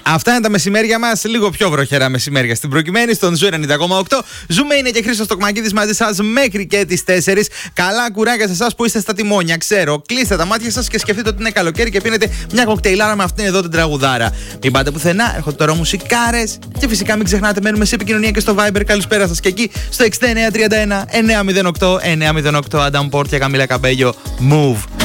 Αυτά είναι τα μεσημέρια μας, λίγο πιο βροχερά μεσημέρια στην προκειμένη, στον Ζου 90,8. Ζούμε είναι και Χρήστος Τοκμακίδης μαζί σας μέχρι και τις 4. Καλά κουράγια σε εσάς που είστε στα τιμόνια, ξέρω. Κλείστε τα μάτια σας και σκεφτείτε ότι είναι καλοκαίρι και πίνετε μια κοκτέιλάρα με αυτήν εδώ την τραγουδάρα. Μην πάτε πουθενά, έρχονται τώρα μουσικάρες. Και φυσικά μην ξεχνάτε, μένουμε σε επικοινωνία και στο Viber. Καλησπέρα σας και εκεί στο 6931 908 908. Adam Port και Καμίλα Καμπέλιο. Move.